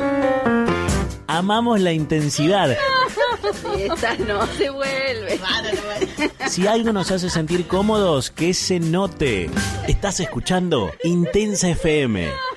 Amamos la intensidad. Esta no se vuelve. Si algo nos hace sentir cómodos, que se note. Estás escuchando Intensa FM.